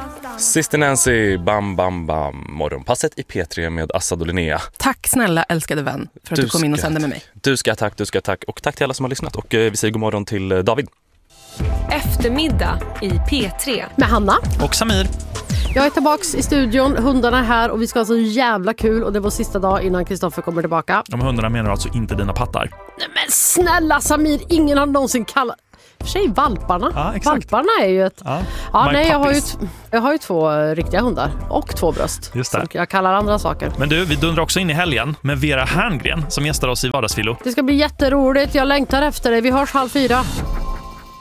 Sister Nancy, bam bam bam. Morgonpasset i P3 med Assad och Linnea. Tack snälla älskade vän för att du kom in och sände med mig. Du ska tack. Och tack till alla som har lyssnat. Och vi säger god morgon till David. Eftermiddag i P3 med Hanna och Samir. Jag är tillbaks i studion, hundarna är här och vi ska ha så jävla kul. Och det var sista dag innan Kristoffer kommer tillbaka. De hundarna menar alltså inte dina pattar. Nej men snälla Samir, ingen har någonsin kallat... För sig valparna. Ja, exakt. Valparna är ju ett... Nej, jag har ju 2 riktiga hundar och 2 bröst. Just det. Så jag kallar andra saker. Men du, vi dundrar också in i helgen med Vera Herngren som gästar oss i Vardagsfilo. Det ska bli jätteroligt, jag längtar efter dig. Vi hörs 3:30.